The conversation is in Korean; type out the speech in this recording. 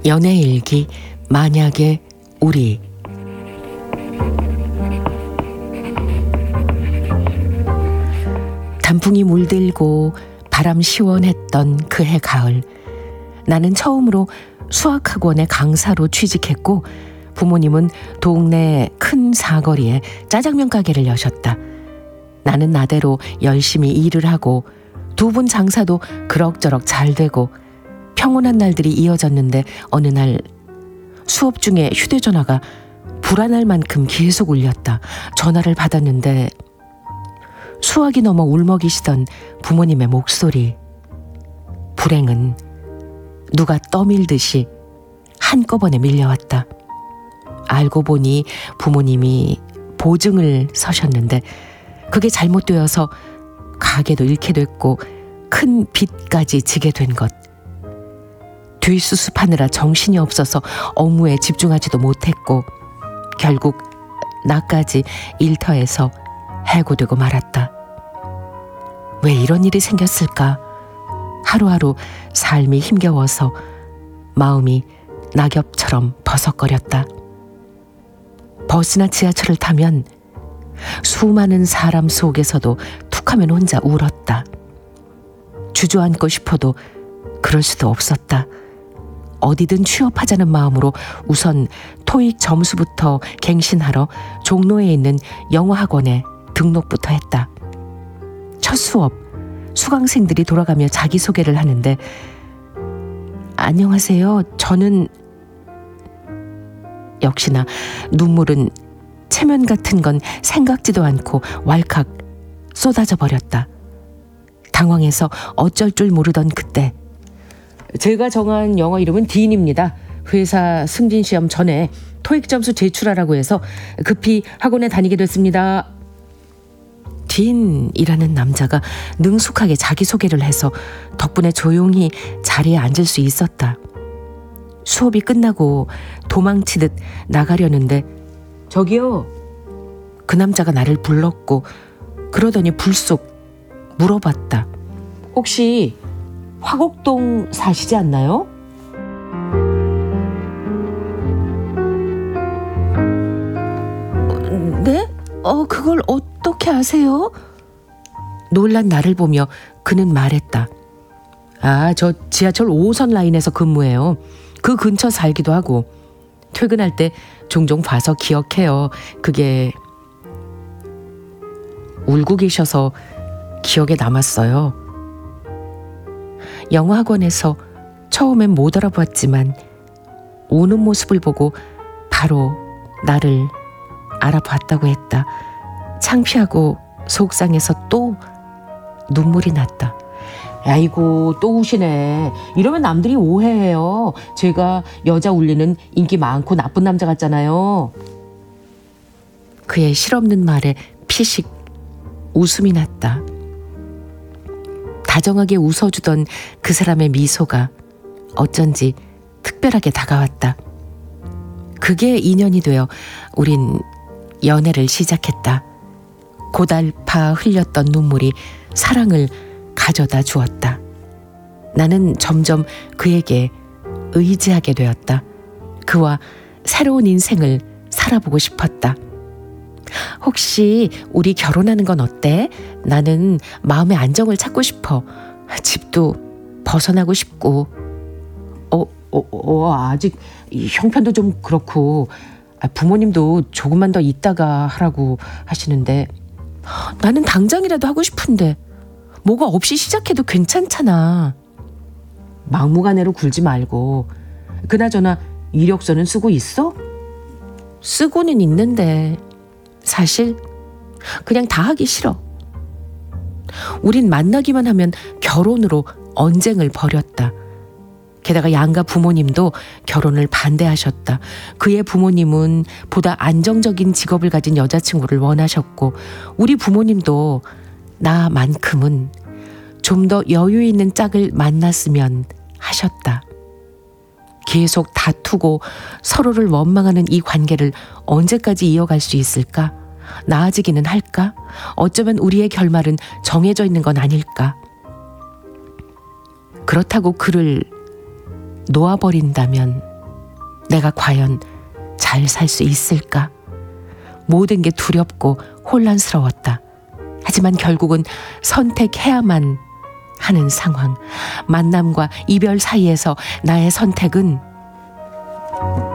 연애일기 만약의 우리. 단풍이 물들고 바람 시원했던 그해 가을, 나는 처음으로 수학학원의 강사로 취직했고 부모님은 동네 큰 사거리에 짜장면 가게를 여셨다. 나는 나대로 열심히 일을 하고 두 분 장사도 그럭저럭 잘 되고 평온한 날들이 이어졌는데 어느 날 수업 중에 휴대전화가 불안할 만큼 계속 울렸다. 전화를 받았는데 수학이 넘어 울먹이시던 부모님의 목소리. 불행은 누가 떠밀듯이 한꺼번에 밀려왔다. 알고 보니 부모님이 보증을 서셨는데 그게 잘못되어서 가게도 잃게 됐고 큰 빚까지 지게 된 것. 뒷수습하느라 정신이 없어서 업무에 집중하지도 못했고 결국 나까지 일터에서 해고되고 말았다. 왜 이런 일이 생겼을까? 하루하루 삶이 힘겨워서 마음이 낙엽처럼 버석거렸다. 버스나 지하철을 타면 수많은 사람 속에서도 툭하면 혼자 울었다. 주저앉고 싶어도 그럴 수도 없었다. 어디든 취업하자는 마음으로 우선 토익 점수부터 갱신하러 종로에 있는 영어학원에 등록부터 했다. 첫 수업, 수강생들이 돌아가며 자기소개를 하는데 안녕하세요. 저는 역시나 눈물은 체면 같은 건 생각지도 않고 왈칵 쏟아져 버렸다. 당황해서 어쩔 줄 모르던 그때 제가 정한 영어 이름은 딘입니다. 회사 승진시험 전에 토익 점수 제출하라고 해서 급히 학원에 다니게 됐습니다. 딘이라는 남자가 능숙하게 자기소개를 해서 덕분에 조용히 자리에 앉을 수 있었다. 수업이 끝나고 도망치듯 나가려는데 저기요. 그 남자가 나를 불렀고 그러더니 불쑥 물어봤다. 혹시 화곡동 사시지 않나요? 네? 그걸 어떻게 아세요? 놀란 나를 보며 그는 말했다. 저 지하철 5호선 라인에서 근무해요. 그 근처 살기도 하고 퇴근할 때 종종 봐서 기억해요. 그게 울고 계셔서 기억에 남았어요. 영어학원에서 처음엔 못 알아봤지만 우는 모습을 보고 바로 나를 알아봤다고 했다. 창피하고 속상해서 또 눈물이 났다. 아이고 또 우시네. 이러면 남들이 오해해요. 제가 여자 울리는 인기 많고 나쁜 남자 같잖아요. 그의 실없는 말에 피식 웃음이 났다. 다정하게 웃어주던 그 사람의 미소가 어쩐지 특별하게 다가왔다. 그게 인연이 되어 우린 연애를 시작했다. 고달파 흘렸던 눈물이 사랑을 가져다 주었다. 나는 점점 그에게 의지하게 되었다. 그와 새로운 인생을 살아보고 싶었다. 혹시 우리 결혼하는 건 어때? 나는 마음의 안정을 찾고 싶어. 집도 벗어나고 싶고. 아직 형편도 좀 그렇고 부모님도 조금만 더 있다가 하라고 하시는데 나는 당장이라도 하고 싶은데 뭐가 없이 시작해도 괜찮잖아. 막무가내로 굴지 말고. 그나저나 이력서는 쓰고 있어? 쓰고는 있는데 사실 그냥 다 하기 싫어. 우린 만나기만 하면 결혼으로 언쟁을 벌였다. 게다가 양가 부모님도 결혼을 반대하셨다. 그의 부모님은 보다 안정적인 직업을 가진 여자친구를 원하셨고 우리 부모님도 나만큼은 좀 더 여유 있는 짝을 만났으면 하셨다. 계속 다투고 서로를 원망하는 이 관계를 언제까지 이어갈 수 있을까? 나아지기는 할까? 어쩌면 우리의 결말은 정해져 있는 건 아닐까? 그렇다고 그를 놓아버린다면 내가 과연 잘 살 수 있을까? 모든 게 두렵고 혼란스러웠다. 하지만 결국은 선택해야만 하는 상황. 만남과 이별 사이에서 나의 선택은